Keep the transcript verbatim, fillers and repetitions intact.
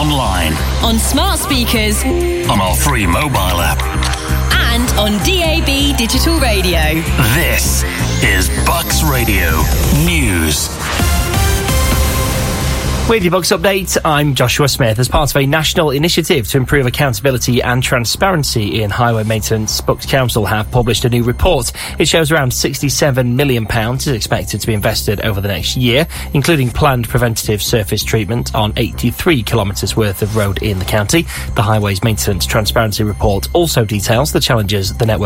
online, on smart speakers, on our free mobile app, and on D A B digital radio. This is Bucks Radio News. With your Bucks update, I'm Joshua Smith. As part of a national initiative to improve accountability and transparency in highway maintenance, Bucks Council have published a new report. It shows around sixty-seven million pounds is expected to be invested over the next year, including planned preventative surface treatment on eighty-three kilometres worth of road in the county. The Highways Maintenance Transparency Report also details the challenges the network